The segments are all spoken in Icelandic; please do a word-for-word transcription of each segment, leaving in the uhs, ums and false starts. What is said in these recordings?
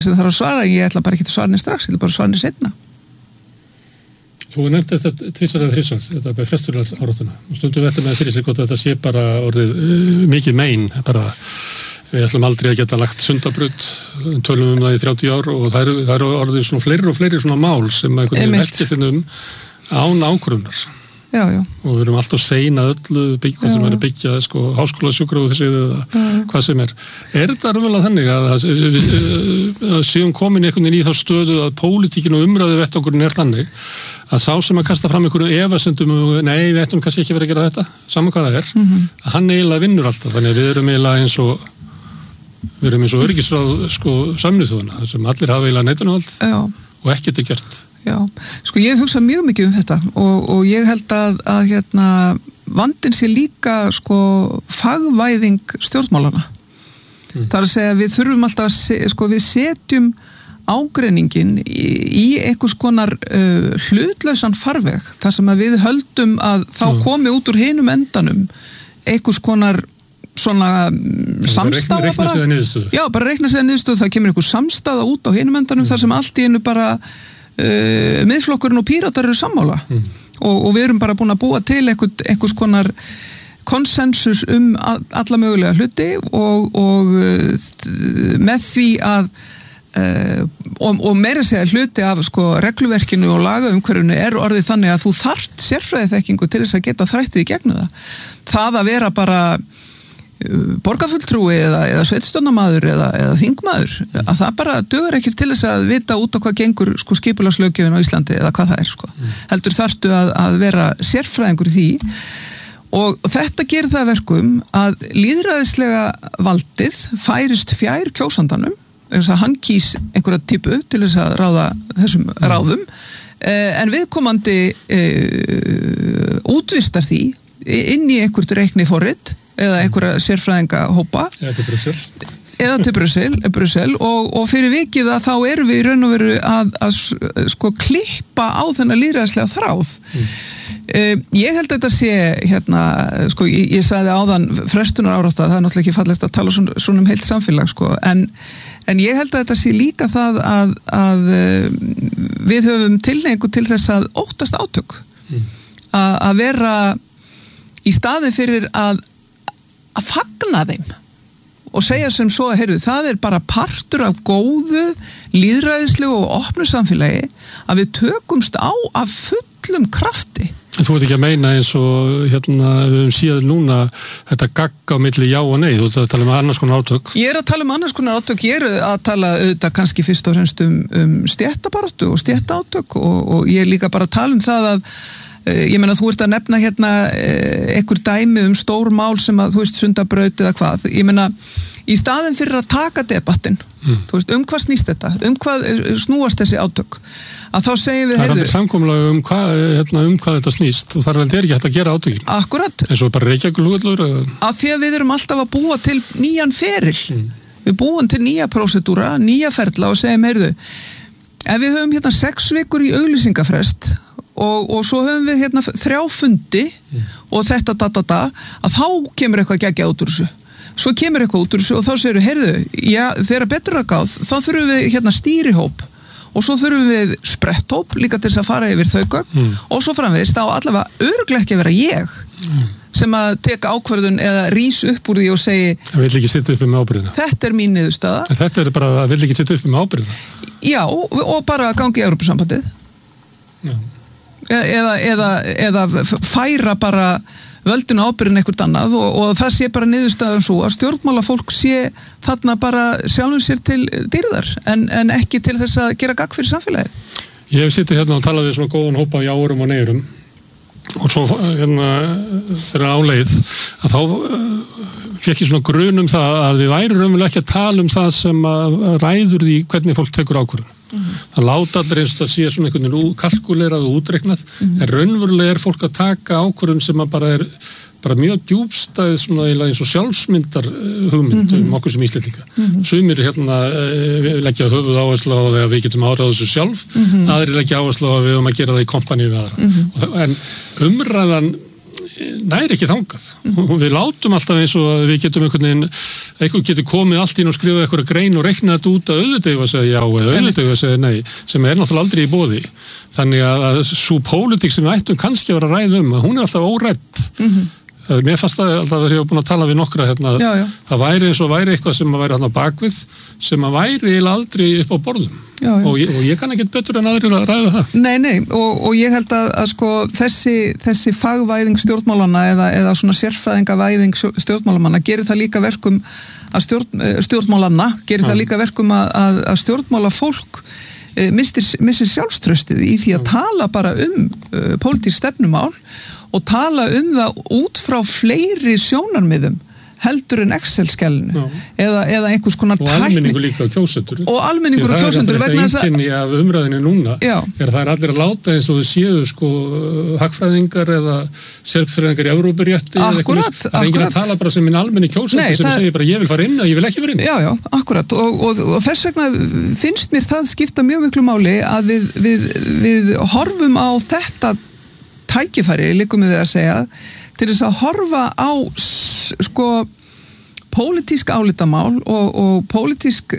sem þarf að svara, ég ætla bara ekki að svara henni strax, ég ætla bara að svara henni seinna. Þú nefndi þetta tvisvar eða þrisvar, þetta með frestunar áráttuna. Stundum veltum með fyrir sig hvort þetta sé bara orðið uh, mikið mein, bara við ætlum aldrei að geta lagt Sundabraut, tölum um það í þrjátíu ár og það eru, það eru orðið svona fleiri og fleiri svona mál sem einhvern veginn velkist um án ákvörðunar. Já, já. Og við erum alltaf sein að öllu byggja sem er að byggja, sko, háskólasjúkrahús eða hvað sem er. Er þetta raunverulega þannig að, að, að, að séum komin einhvern veginn í þá stöðu að pólitíkin og umræðu vettangurinn er þannig að sá sem að kasta fram einhverju efasendum nei, við ættum kannski ekki verið að gera þetta saman hvað það er, mm-hmm. að hann eiginlega vinnur alltaf, þannig að við erum eiginlega eins og við erum eins og öryggisráð sko Sameinuðu þjóðanna, þar sem allir hafa eiginlega neitunarvald og ekkert er gert. Já, sko ég hugsa mjög mikið um þetta og, og ég held að, að hérna, vandinn sé líka sko fagvæðing stjórnmálana. Mm. Það er að segja við þurfum alltaf að se, sko við setjum ágreiningin í, í einhvers konar uh, hlutlausan farveg þar sem að við höldum að þá komi út úr hinum endanum einhvers konar svona samstaða reikna, bara reikna já, bara reikna sig að niðurstöðu, það kemur einhver samstaða út á hinum endanum mm. þar sem allt í einu bara uh, miðflokkurinn og píratar eru sammála mm. og, og við erum bara búin að búa til einhver, einhvers konar konsensus um alla mögulega hluti og, og uh, með því að Uh, og, og meira segja hluti af sko, regluverkinu og lagaumhverfinu er orðið þannig að þú þarft sérfræðiþekkingu til þess að geta þrættið í gegnu það. Það að vera bara uh, borgarfulltrúi eða, eða sveitstjórnarmaður eða, eða þingmaður, að það bara dugar ekki til þess að vita út á hvað gengur sko, skipulagslöggjöfin á Íslandi eða hvað það er. Sko. Mm. Heldur þarftu að, að vera sérfræðingur í því og, og þetta gerir það verkum að lýðræðislega valdið færist fjær kjósandanum þess að hann kýs einhverja typu til þess að ráða þessum ráðum eh, en viðkomandi eh, útvistar því inn í einhvert reikni forrit eða einhverja sérfræðinga hópa eða til Brussel eða til Brussel, Brussel og, og fyrir vikið að þá erum við í raun og veru að, að sko klippa á þennan lýðræðislega þráð mm. Uh, ég held að þetta sé hérna, sko, ég, ég sagði áðan frestunar árátta, það er náttúrulega ekki fallegt að tala svona, svona um heilt samfélag, sko, en, en ég held að þetta sé líka það að, að uh, við höfum tilhneigingu til þess að óttast átök mm. að, að vera í staði fyrir að að fagna þeim og segja sem svo að, heyrðu, það er bara partur af góðu, lýðræðislegu og opnu samfélagi að við tökumst á af fullum krafti. En þú veit ekki að meina eins og hérna við höfum síðan núna þetta gagg á milli já og nei, þú ert að tala um annars konar átök. Ég er að tala um annars konar átök, ég er að tala auðvitað kannski fyrst og fremst um, um stéttabaráttu og stéttaátök og, og ég er líka bara að tala um það að ég meina þú ert að nefna hérna einhver dæmi um stór mál sem að þú veist Sundabraut eða hvað, ég meina í staðin fyrir að taka debattinn mm. þú veist um hvað snýst þetta, um hvað snúast þessi átök, að þá segjum við það er aldrei samkomulag um hvað, hérna, um hvað þetta snýst og þar er ekki hægt að gera átökin akkurat, eins og bara Reykjavíkurflugvöllur að því að við erum alltaf að búa til nýjan feril mm. við búum til nýja prósedúra, nýja ferla og segjum, heyrðu ef við höfum hérna sex vikur í auglýsingafrest Og, og svo höfum við hérna þrjá fundi mm. og þetta da, da, da, að þá kemur eitthvað geggja út úr þessu svo kemur eitthvað út úr þessu og þá segir við heyrðu, já, þegar betur að gáð þá þurfum við hérna stýrihóp og svo þurfum við spretthóp líka til þess að fara yfir þau gögn mm. og svo framvegist þá allavega örugglega ekki að vera ég mm. sem að teka ákvörðun eða rís upp úr því og segi það vil ekki sitja upp með ábyrgðina þetta er mín niðurstaða en þetta er bara að vil ekki sitja upp með ábyrgðina já, og, og bara gangi í Evrópusambandið já Eða, eða, eða færa bara völdinu ábyrgðin eitthvað annað og, og það sé bara niðurstaðan svo að stjórnmálafólk sé þarna bara sjálfum sér til dýrðar en, en ekki til þess að gera gagn fyrir samfélagið. Ég hef sittið hérna og talað við svona góðan hópa jáurum og neyrum og svo hérna þegar áleið að þá fekk ég svona grun um það að við værum raunverulega ekki að tala um það sem að ræður því hvernig fólk tekur ákvörðun. Mm-hmm. Það láta allir eins og það sé svona einhvern veginn kalkulerað og útreiknað mm-hmm. en raunverulega er fólk að taka ákvörðun sem að bara er bara mjög djúpstæð svona eins og sjálfsmyndar hugmynd mm-hmm. um okkur sem Íslendinga mm-hmm. sumir hérna leggja höfuð áherslu á þegar við getum árað þessu sjálf mm-hmm. aðrir leggja áherslu á að við höfum að gera það í kompaníu við aðra mm-hmm. en umræðan næri ekki þangað mm. og við látum alltaf eins og að við getum einhvern veginn, einhvern getur komið allt inn og skrifað eitthvað grein og reikna þetta út að auðvitað að segja já eða auðvitað að segja nei, sem er náttúrulega aldrei í boði. Þannig að svo pólitík sem við ættum kannski að vera að ræða um, hún er alltaf órædd. Mm-hmm. Mér fannst það alltaf að ég hef búin að tala við nokkra hérna, já, já. það væri eins og væri eitthvað sem að væri hérna bakvið, sem að væri eiginlega aldrei upp á borðum. Já, já. Og, ég, og ég kann ekki betur en aðrir að ræða það. Nei, nei, og, og ég held að, að sko, þessi, þessi fagvæðing stjórnmálanna eða, eða svona sérfræðingavæðing stjórnmálamanna gerir það líka verkum að stjórn, stjórnmálanna, gerir já. það líka verkum að, að, að stjórnmála fólk missir, missir sjálfströstið í því að já. tala bara um uh, pólitísk stefnumál og tala um það út frá fleiri sjónarmiðum heldur en Excel-skjælinu eða, eða einhvers konar tækni. Og almenningur líka á kjósendur. Og almenningur á kjósendur. Það er alltaf einkenni af umræðinu núna. Já. Er það er allir að láta eins og við séu sko hagfræðingar eða sérfræðingar í Evrópurétti. Akkurat. Það er enginn að tala bara sem minn almenni kjósendur sem það... segir bara ég vil fara inn eða ég vil ekki fara inn. Já, já, akkurat. Og, og, og þess vegna finnst mér það skipta mjög miklu máli að við, við, við horfum á þetta tækifæri, líkum við að segja, til þess að horfa á sko pólitísk álitamál og, og pólitísk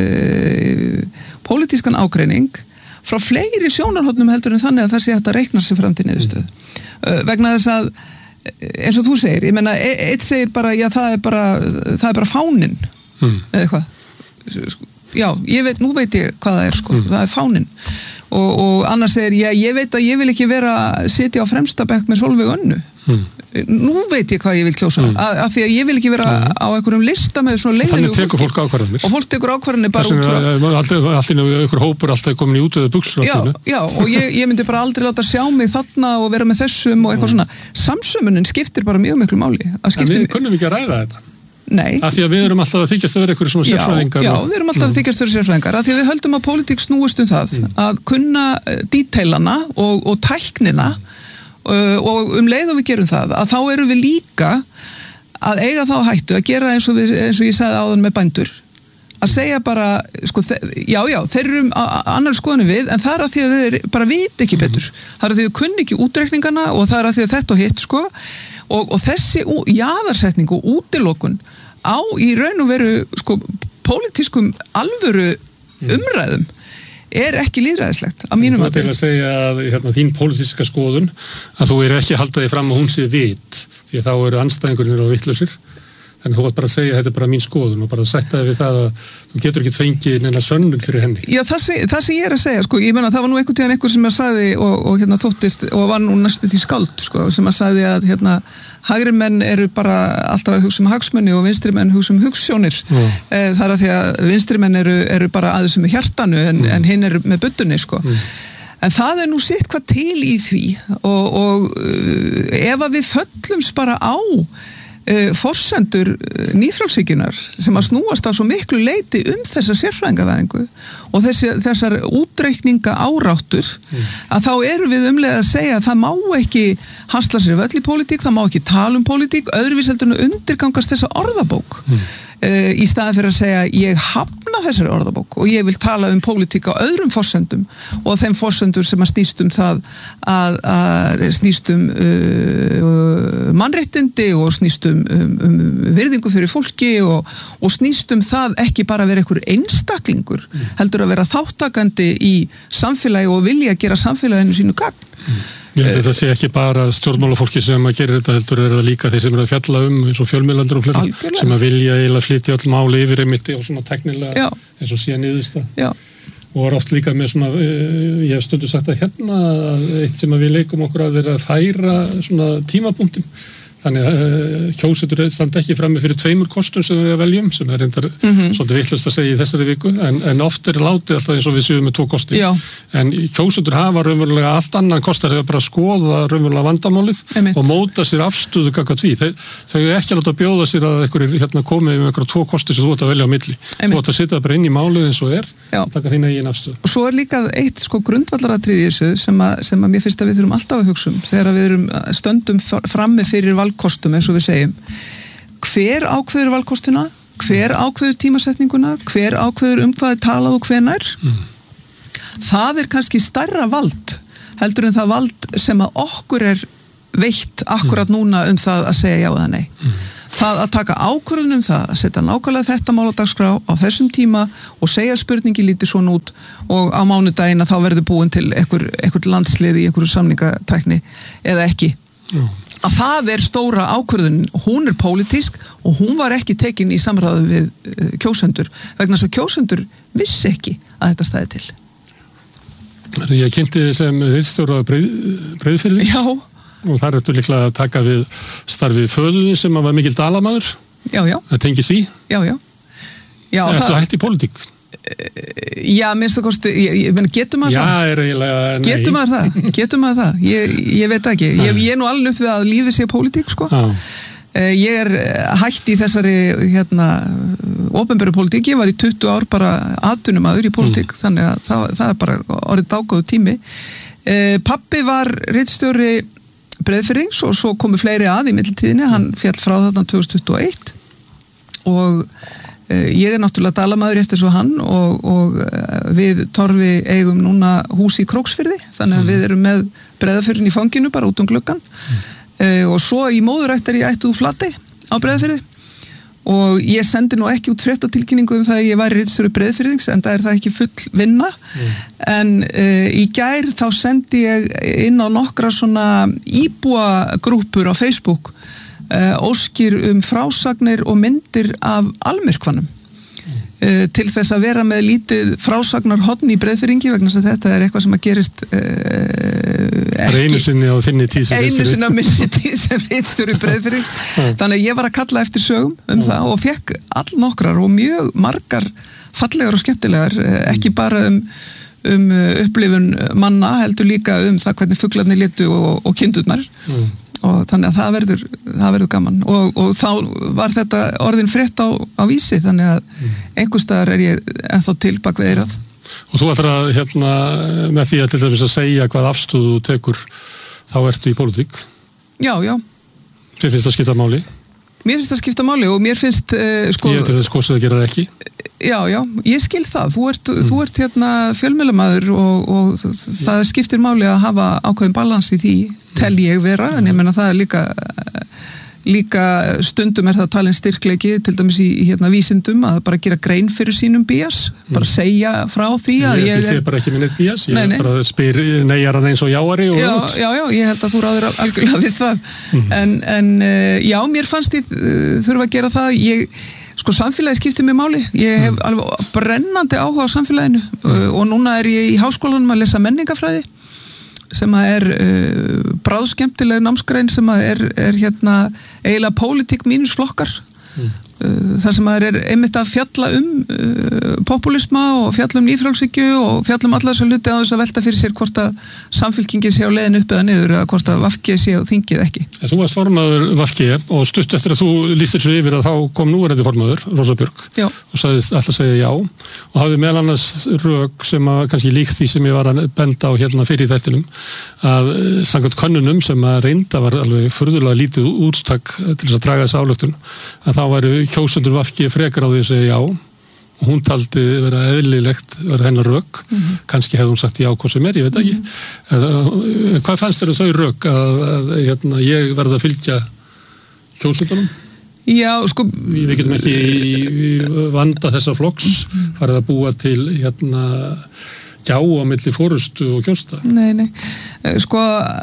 e, pólitískan ágreining frá fleiri sjónarhornum heldur en þannig að það sé hægt að reikna sig fram til niðurstöðu. Mm. E, vegna þess að eins og þú segir, ég menna eitt segir bara, já það er bara það er bara fáninn mm. eða hvað. Já, ég veit, nú veit ég hvað það er sko, mm. það er fáninn. Og, og annars segir, já, ég veit að ég vil ekki vera að sitja á fremsta bekk með Sólveig Önnu. Mm. Nú veit ég hvað ég vil kjósa mm. að, að því að ég vil ekki vera mm. á einhverjum lista með svona leiðilegu fólki. Þannig tekur fólk ákvarðanir. Og fólk tekur ákvarðanir bara út frá. Allt inn á einhver hópur alltaf komin í útöðu buxur. Já, já, og ég, ég myndi bara aldrei láta sjá mig þarna og vera með þessum og eitthvað mm. svona. Samsömunin skiptir bara mjög miklu máli. En við kunnum ekki að ræða þetta. Nei. Af því að við erum alltaf að þykjast að vera einhverjum svona sérfræðingar. Já, já, við erum alltaf að þykjast að vera sérfræðingar af því að við höldum að pólitík snúist um það mm. að kunna díteilana og, og tæknina uh, og um leið og við gerum það að þá erum við líka að eiga þá hættu að gera eins og, við, eins og ég sagði áðan með bændur að segja bara, sko, já, já, þeir eru um annar skoðinu við en það er að því að þeir bara vit ekki betur. Mm. Það er að því að þeir kunni ekki útreikningana og það er að því að þetta og hitt, sko og, og þessi jaðarsetning og útilokun á í raun og veru sko pólitískum alvöru umræðum er ekki lýðræðislegt að mínum að til að segja að hérna, þín pólitíska skoðun að þú er ekki að halda þig fram að hún sé vit því að þá eru andstæðingurnir og vitlausir þannig þú átt bara að segja að þetta er bara mín skoðun og bara að setja þig við það að þú getur ekki fengið neina sönnun fyrir henni. Já, það, seg, það sem ég er að segja, sko, ég menna það var nú einhvern tíðan einhver sem að sagði og, og hérna þóttist og var nú næstu því skáld, sko, sem að sagði að hérna hægri menn eru bara alltaf að hugsa um hagsmunni og vinstri menn hugsa um hugsjónir. Mm. E, það er að því að vinstri menn eru, eru bara aðeins með hjartanu en, mm. en hinn eru með buddunni, sko. Mm. En það er nú sitt hvað til í því og, og uh, ef að við föllumst bara á Uh, forsendur uh, nýfrjálshyggjunnar sem að snúast á svo miklu leiti um þessa sérfræðingavæðingu og þessi, þessar útreikninga áráttur mm. að þá eru við umlega að segja að það má ekki hasla sér völl í pólitík, það má ekki tala um pólitík, öðruvís heldur en undirgangast þessa orðabók mm. uh, í staðan fyrir að segja ég hafna þessari orðabók og ég vil tala um pólitík á öðrum forsendum og þeim forsendur sem að snýst um það að, að snýst um uh, mannréttindi og snýst um, um, um virðingu fyrir fólki og, og snýst um það ekki bara að vera einhver einstaklingur mm. heldur að vera þáttakandi í samfélagi og vilja að gera samfélaginu sínu gagn. Mm. Ég held að þetta sé ekki bara stjórnmálafólki sem að gera þetta heldur er það líka þeir sem eru að fjalla um eins og fjölmiðlandur og fleiri sem að vilja eiginlega flytja öll máli yfir einmitt og svona teknilega Já. Eins og síðan niðursta og er oft líka með svona ég hef stundu sagt að hérna eitt sem að við leikum okkur að vera að færa svona tímapunktin þannig að uh, kjósendur standa ekki frammi fyrir tveimur kostum sem við veljum sem er reyndar mm-hmm. svolítið vitlaust að segja í þessari viku en, en oft er látið alltaf eins og við séum með tvo kosti Já. En kjósendur hafa raunverulega allt annan kostar þegar bara að skoða raunverulega vandamálið Einmitt. Og móta sér afstöðu gagnvart því þau, þau er ekki að láta bjóða sér að einhverjir hérna komið með einhverja tvo kosti sem þú ætti að velja á milli Einmitt. Þú ætti að setja bara inn í málið eins og er Já. Og taka þín eigin afstöðu og svo er líka eitt sko grundvallaratriði í þessu sem að, sem að mér finnst að við þurfum alltaf að hugsa um þegar við erum stöndum frammi fyrir valkostum eins og við segjum hver ákveður valkostina hver ákveður tímasetninguna hver ákveður um hvað er talað og hvenær mm. það er kannski stærra vald heldur en það vald sem að okkur er veitt akkurat núna um það að segja já eða nei. Mm. Það að taka ákvörðun um það, að setja nákvæmlega þetta mál á dagskrá á þessum tíma og segja spurningi lítið svona út og á mánudaginn að þá verður búin til einhver, einhver landslið í einhverju samningatækni eða ekki. Mm. Að það er stóra ákvörðun, hún er pólitísk og hún var ekki tekin í samráði við uh, kjósendur, vegna þess að kjósendur vissi ekki að þetta stæði til. Ég kynnti þið sem ritstjóra breið, Breiðfirðings. Já. Og þar ertu líklega að taka við starfi föðunni sem var mikil dalamaður. Já, já. Það tengis í. Já, já. já Ertu það hægt í pólitík? Já, minnst það kosti, ég, ég meina, getur maður já, það? Já, er eiginlega, nei. Getur maður það? Getur maður það? Ég, ég veit ekki. Ég, ég er nú alveg upp við að lífið sé pólitík, sko. Já. Ég er hætt í þessari, hérna, opinberu pólitík. Ég var í tuttugu ár bara atvinnumaður í pólitík, mm. þannig að það, það er bara orðið dágóðu tími. Pabbi var ritstjóri Breiðfirðings og svo komu fleiri að í millitíðinni, hann fjall frá þarna tvö þúsund tuttugu og eitt og uh, ég er náttúrulega dalamaður eftir svo hann og, og uh, við Torfi eigum núna hús í Króksfirði, þannig að við erum með Breiðafjörðin í fanginu bara út um gluggann mm. uh, og svo í móðurætt er ég ættuð úr Flatey á Breiðafirði og ég sendi nú ekki út fréttatilkynningu um það að ég væri ritstjóri Breiðfirðings en það er það ekki full vinna mm. en uh, í gær þá sendi ég inn á nokkra svona íbúagrúpur á Facebook uh, óskir um frásagnir og myndir af almyrkvanum mm. uh, til þess að vera með lítið frásagnar horn í Breiðfirðingi vegna þess að þetta er eitthvað sem að gerist uh, ekki, einu sinni á þinni tíð sem einu sinni á minni tíð sem ritstjóri Breiðfirðings þannig að ég var að kalla eftir sögum um mm. það og fekk all nokkrar og mjög margar fallegar og skemmtilegar ekki bara um, um upplifun manna heldur líka um það hvernig fuglarnir litu og, og kindurnar mm. og þannig að það verður, það verður gaman og, og þá var þetta orðin frétt á, á vísi þannig að mm. einhvers staðar er ég ennþá til bak við eyrað. Og þú ætlar að, hérna, með því að til dæmis að segja hvað afstöðu þú tekur, þá ertu í pólitík. Já, já. Þér finnst það skipta máli? Mér finnst það skipta máli og mér finnst, uh, sko... Ég ætti þess kosið að gera það ekki. Já, já, ég skil það. Þú ert, mm. þú ert hérna fjölmiðlamaður og, og það skiptir máli að hafa ákveðin balans í því, tel ég vera, en ég menna það er líka... líka stundum er það talin styrkleiki til dæmis í, í hérna vísindum að bara gera grein fyrir sínum bías bara segja frá því að ég, ég sé bara ekki minn eitt bías, ég nei, nei. bara spyr neyjaran eins og jáari og já, já, já, ég held að þú ráðir algjörlega við það mm. en, en já, mér fannst ég uh, þurfa að gera það ég, sko samfélagi skiptir mig máli ég hef mm. alveg brennandi áhuga á samfélaginu mm. uh, og núna er ég í háskólanum að lesa menningafræði sem að er uh, bráðskemmtileg námsgrein sem að er, er hérna eiginlega pólitík mínus flokkar mm. uh, þar sem að er einmitt að fjalla um uh, populisma og fjalla um nýfrjálshyggju og fjalla um alla þess að hluti á þess að velta fyrir sér hvort að samfylkingin sé á leiðin upp eða niður eða hvort að V G sé á þingið ekki. Þú varst formaður V G og stutt eftir að þú lýstir svo yfir að þá kom núverandi formaður, Rósa Björk já. Og sagðist alltaf segja já og hafði meðal annars rök sem að kannski líkt því sem ég var að benda á hérna fyrir þættinum að samkvæmt könnunum sem að reynda var alveg furðulega lítið úttak til þess að draga þess ályktun að þá væru kjósendur V G frekar á því að segja já og hún taldi vera eðlilegt vera hennar rök, mm-hmm. kannski hefði hún sagt já hvað sem er, ég veit ekki mm-hmm. Hvað fannst þér þau rök að, að hérna, ég verði að fylgja kjósendunum? Já, sko Við getum ekki í, í vanda þessa flokks mm-hmm. farið að búa til hérna gjá á milli fórustu og kjósta. Nei, nei. Sko,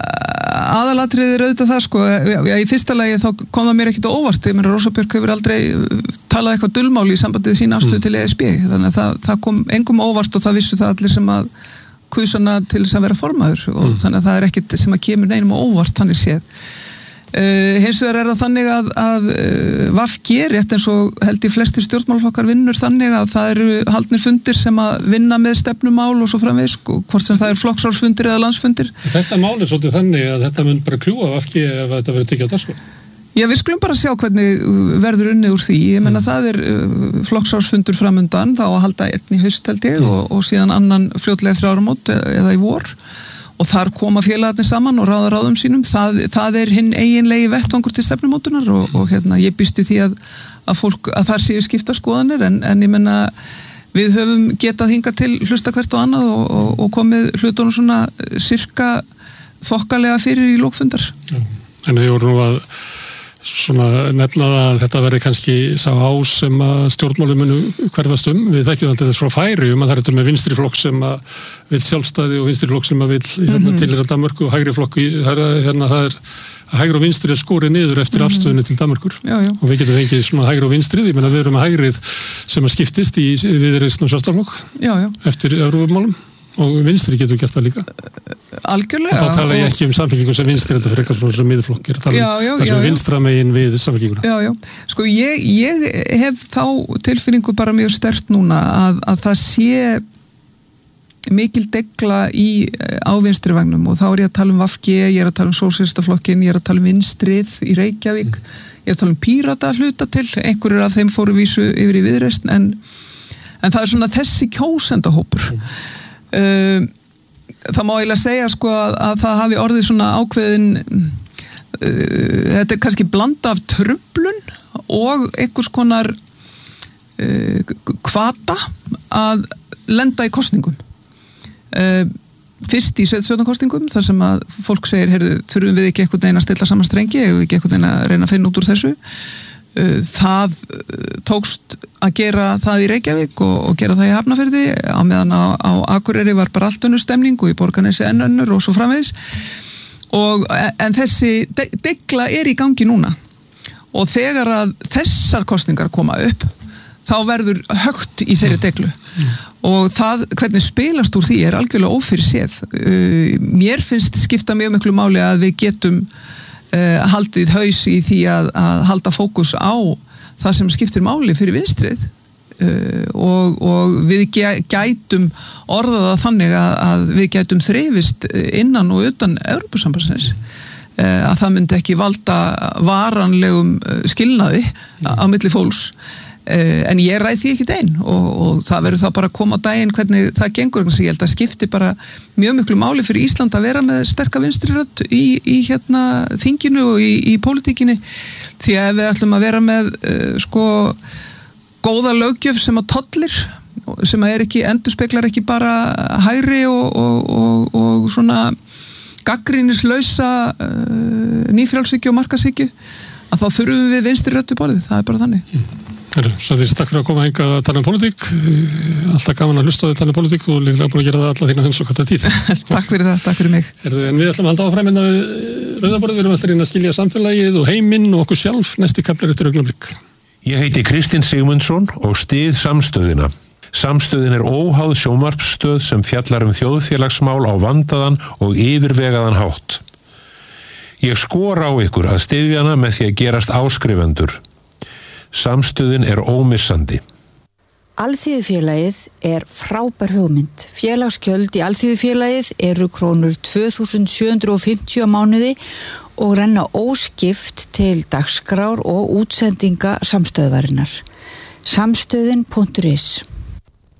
aðalatriðið er auðvitað það, sko. Já, í fyrsta lagi þá kom það mér ekkert á óvart. Ég meina, Rósa Björk hefur aldrei talað eitthvað dulmáli í sambandið sína afstöðu mm. til E S B. Þannig að það, það kom engum óvart og það vissu það allir sem að kusana til þess að vera formaður og mm. þannig að það er ekkert sem að kemur neinum á óvart þannig séð. Uh, hins vegar er það þannig að, að uh, V G rétt eins og held í flestir stjórnmálaflokkar vinnur þannig að það eru haldnir fundir sem að vinna með stefnumál og svo framvegis og hvort sem það er flokksráðsfundir eða landsfundir. Þetta mál er svolítið þannig að þetta mun bara kljúa V G ef þetta verður tekið á dagskrá. Já, við skulum bara sjá hvernig verður unnið úr því. Ég menna mm. það er uh, flokksráðsfundur framundan þá að halda einn í haust held ég mm. og, og síðan annan fljótlega eftir áramót eða í vor. Og þar koma félagarnir saman og ráða ráðum sínum. Það, það er hinn eiginlegi vettvangur til stefnumótunar og, og hérna, ég býstu því að, að, fólk, að þar séu skipta skoðanir en, en ég menna við höfum getað hingað til hlusta hvert og annað og, og, og komið hlutunum svona sirka þokkalega fyrir í lókfundar. Já. En við vorum nú að svona nefna að þetta verði kannski sá ás sem að stjórnmálum munu hverfast um. Við þekkjum alltaf þess frá Færeyjum að það er þetta með vinstri flokk sem að vil sjálfstæði og vinstri flokk sem að vil hérna, mm-hmm. tilheyra Danmörku og hægri flokk það er, hérna, það er að hægri og vinstri er skorið niður eftir mm-hmm. afstöðunni til Danmörkur já, já. Og við getum fengið svona hægri og vinstrið, ég meina við erum með hægrið sem að skiptist í Viðreisn og Sjálfstæðisflokk eftir Evrópumálum og vinstri getur gert það líka algjörlega og þá tala ég ekki um samfélkingu sem vinstri heldur fyrir eitthvað svona miðflokk er að tala um þessum vinstra megin við samfélkinguna já, já. Sko ég, ég hef þá tilfinningu bara mjög sterkt núna að, að það sé mikil degla í á vinstri vagnum og þá er ég að tala um V G, ég er að tala um Sósíalistaflokkin, ég er að tala um vinstrið í Reykjavík, mm. ég er að tala um Pírata hluta til, einhverjur af þeim fóru vísu yfir í Viðreisn en, en það er svona þessi kjósendahópur mm. Uh, það má eiginlega segja sko að, að það hafi orðið svona ákveðin uh, þetta er kannski blanda af truflun og einhvers konar uh, hvata að lenda í kosningum uh, fyrst í sveitarstjórnarkosningum þar sem að fólk segir, heyrðu, þurfum við ekki einhvern veginn að stilla saman strengi, hefur við ekki einhvern veginn að reyna að finna út úr þessu það tókst að gera það í Reykjavík og, og gera það í Hafnarfirði á meðan á, á Akureyri var bara allt önnur stemning og í Borgarnesi enn önnur og svo framvegis og, en þessi de, degla er í gangi núna og þegar að þessar kosningar koma upp þá verður högt í þeirri deglu og það, hvernig spilast úr því er algjörlega ófyrirséð mér finnst skipta mjög miklu máli að við getum Uh, haldið haus í því að, að halda fókus á það sem skiptir máli fyrir vinstrið uh, og, og við gætum orðaða þannig að, að við gætum þreifist innan og utan Evrópusambandsins uh, að það myndi ekki valda varanlegum skilnaði á milli fólks uh, en ég ræð því ekki einn og, og það verður það bara að koma á daginn hvernig það gengur, ég held að skipti bara mjög miklu máli fyrir Ísland að vera með sterka vinstri rödd í, í hérna þinginu og í, í pólitíkinni því að við ætlum að vera með uh, sko góða löggjöf sem að tollir sem að er ekki, endurspeglar ekki bara hægri og, og, og, og svona gagnrýnislausa uh, nýfrjálshyggju og markaðshyggju að þá þurfum við vinstri rödd í borðið, það er bara þannig mm. Herru, svo því takk fyrir að koma hingað að tala um pólitík alltaf gaman að hlusta á því að tala um pólitík og líklega búin að gera það alla þína hunds og kvarta tíð Takk fyrir það, takk fyrir mig Herru, en við ætlum að halda áfram hérna við Rauðaborðið, við erum alltaf inn að skilja samfélagið og heiminn og okkur sjálf næsti kaflar eftir augnablik Ég heiti Kristinn Sigmundsson og styð Samstöðina Samstöðin er óháð sjónvarpsstöð sem fjallar um þjóðfélagsmál á vandaðan og yfirvegaðan hátt Ég skora á ykkur að styðja hana með því að gerast áskrifendur Samstöðin er ómissandi. Alþýðufélagið er frábær hugmynd. Félagsgjöld í Alþýðufélagið eru krónur tvö þúsund sjö hundruð fimmtíu á mánuði og renna óskipt til dagskrár og útsendinga samstöðvarinnar. Samstöðin punktur is